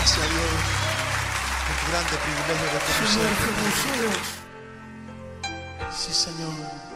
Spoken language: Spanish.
Gracias, Dios, por tu grande privilegio de Señor conocerte. Jesús. Sí, Señor.